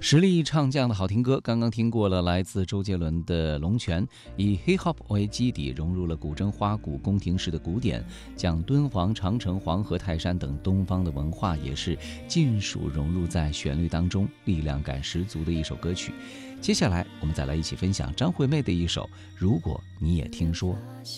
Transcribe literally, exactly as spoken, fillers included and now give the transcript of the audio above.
实力唱将的好听歌，刚刚听过了来自周杰伦的《龙泉》，以 hip hop 为基底，融入了古筝、花鼓、宫廷式的古典，将敦煌、长城、黄河、泰山等东方的文化也是尽数融入在旋律当中，力量感十足的一首歌曲。接下来我们再来一起分享张惠妹的一首《如果你也听说》。